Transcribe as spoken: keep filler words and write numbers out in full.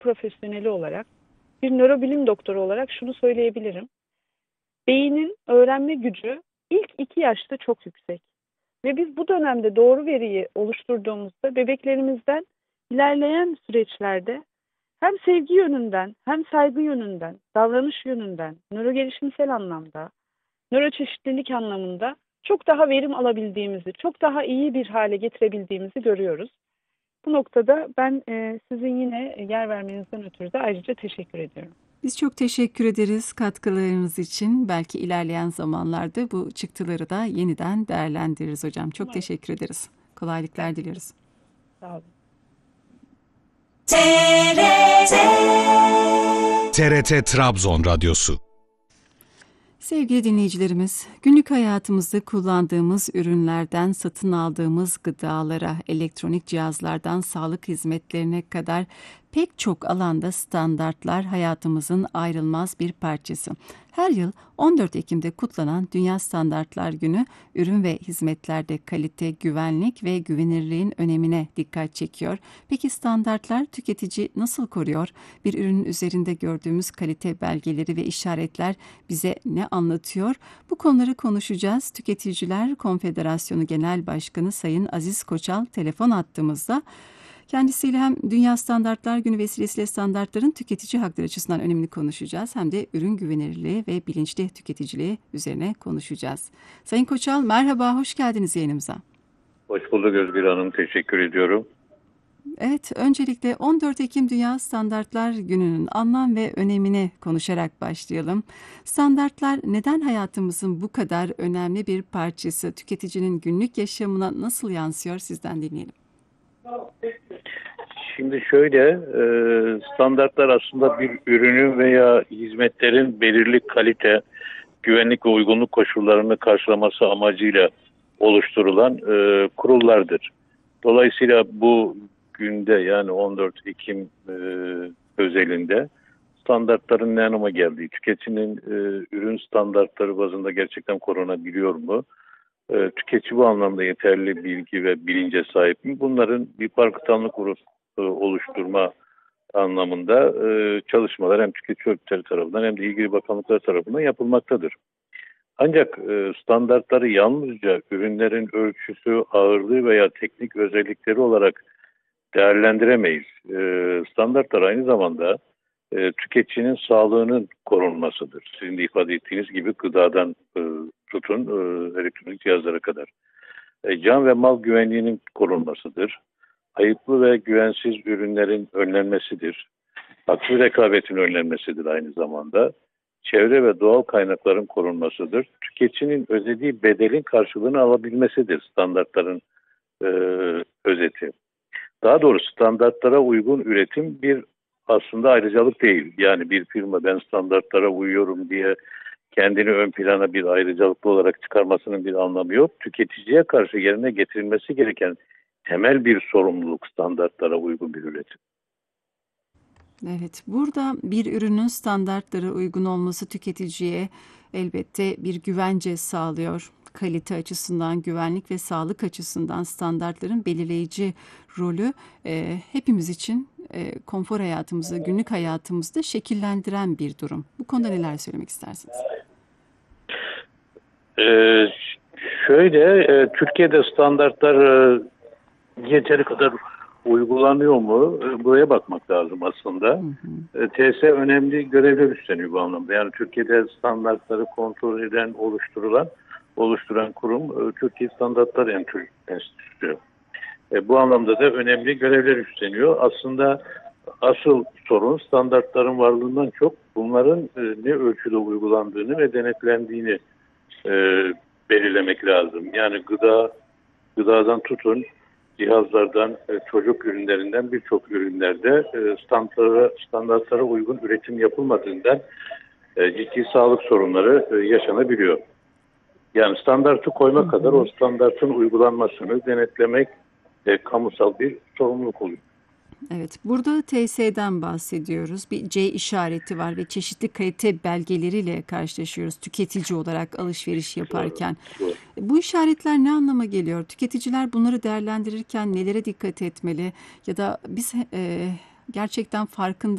profesyoneli olarak, bir nörobilim doktoru olarak şunu söyleyebilirim. Beynin öğrenme gücü ilk iki yaşta çok yüksek. Ve biz bu dönemde doğru veriyi oluşturduğumuzda bebeklerimizden ilerleyen süreçlerde hem sevgi yönünden, hem saygı yönünden, davranış yönünden, nörogelişimsel anlamda, nöroçeşitlilik anlamında çok daha verim alabildiğimizi, çok daha iyi bir hale getirebildiğimizi görüyoruz. Bu noktada ben e, sizin yine yer vermenizden ötürü de ayrıca teşekkür ediyorum. Biz çok teşekkür ederiz katkılarınız için. Belki ilerleyen zamanlarda bu çıktıları da yeniden değerlendiririz hocam. Çok Umarım. teşekkür ederiz. Kolaylıklar diliyoruz. Sağ olun. T R T T R T Trabzon Radyosu. Sevgili dinleyicilerimiz, günlük hayatımızda kullandığımız ürünlerden satın aldığımız gıdalara, elektronik cihazlardan sağlık hizmetlerine kadar pek çok alanda standartlar hayatımızın ayrılmaz bir parçası. Her yıl on dört Ekim'de kutlanan Dünya Standartlar Günü, ürün ve hizmetlerde kalite, güvenlik ve güvenirliğin önemine dikkat çekiyor. Peki standartlar tüketici nasıl koruyor? Bir ürünün üzerinde gördüğümüz kalite belgeleri ve işaretler bize ne anlatıyor? Bu konuları konuşacağız. Tüketiciler Konfederasyonu Genel Başkanı Sayın Aziz Koçal telefon attığımızda. Kendisiyle hem Dünya Standartlar Günü vesilesiyle standartların tüketici hakları açısından önemini konuşacağız. Hem de ürün güvenilirliği ve bilinçli tüketiciliği üzerine konuşacağız. Sayın Koçal merhaba, hoş geldiniz yayınımıza. Hoş bulduk Özgür Hanım, teşekkür ediyorum. Evet, öncelikle on dört Ekim Dünya Standartlar Günü'nün anlam ve önemini konuşarak başlayalım. Standartlar neden hayatımızın bu kadar önemli bir parçası? Tüketicinin günlük yaşamına nasıl yansıyor? Sizden dinleyelim. Şimdi şöyle, e, standartlar aslında bir ürünün veya hizmetlerin belirli kalite, güvenlik ve uygunluk koşullarını karşılaması amacıyla oluşturulan e, kurullardır. Dolayısıyla bu günde, yani on dört Ekim e, özelinde standartların ne anlama geldiği, tüketicinin e, ürün standartları bazında gerçekten korunabiliyor mu? E, tüketici bu anlamda yeterli bilgi ve bilince sahip mi? Bunların bir farkındalık e, oluşturma anlamında e, çalışmalar hem tüketici örgütleri tarafından hem de ilgili bakanlıklar tarafından yapılmaktadır. Ancak e, standartları yalnızca ürünlerin ölçüsü, ağırlığı veya teknik özellikleri olarak değerlendiremeyiz. E, standartlar aynı zamanda e, tüketicinin sağlığının korunmasıdır. Sizin de ifade ettiğiniz gibi gıdadan e, tutun e, elektronik cihazlara kadar. E, can ve mal güvenliğinin korunmasıdır. Ayıplı ve güvensiz ürünlerin önlenmesidir. Haklı rekabetin önlenmesidir aynı zamanda. Çevre ve doğal kaynakların korunmasıdır. Tüketicinin ödediği bedelin karşılığını alabilmesidir standartların e, özeti. Daha doğrusu standartlara uygun üretim bir aslında ayrıcalık değil. Yani bir firma ben standartlara uyuyorum diye kendini ön plana bir ayrıcalıklı olarak çıkarmasının bir anlamı yok. Tüketiciye karşı yerine getirilmesi gereken temel bir sorumluluk standartlara uygun bir üretim. Evet, burada bir ürünün standartlara uygun olması tüketiciye elbette bir güvence sağlıyor. Kalite açısından, güvenlik ve sağlık açısından standartların belirleyici rolü e, hepimiz için e, konfor hayatımızı, günlük hayatımızda şekillendiren bir durum. Bu konuda neler söylemek istersiniz? Ee, şöyle, e, Türkiye'de standartlar e, yeteri kadar uygulanıyor mu? E, buraya bakmak lazım aslında. Hı hı. E, T S E önemli görevler üstleniyor bu anlamda. Yani Türkiye'de standartları kontrol eden, oluşturulan, oluşturan kurum e, Türkiye Standartlar Enstitüsü. E, bu anlamda da önemli görevler üstleniyor. Aslında asıl sorun standartların varlığından çok bunların e, ne ölçüde uygulandığını ve denetlendiğini e, belirlemek lazım. Yani gıda, gıdadan tutun, cihazlardan, e, çocuk ürünlerinden birçok ürünlerde e, standartlara, standartlara uygun üretim yapılmadığından e, ciddi sağlık sorunları e, yaşanabiliyor. Yani standartı koymak hı hı. kadar o standartın uygulanmasını denetlemek e, kamusal bir sorumluluk oluyor. Evet, burada T S E'den bahsediyoruz. Bir C işareti var ve çeşitli kalite belgeleriyle karşılaşıyoruz tüketici olarak alışveriş yaparken. Doğru, doğru. Bu işaretler ne anlama geliyor? Tüketiciler bunları değerlendirirken nelere dikkat etmeli? Ya da biz e, gerçekten farkında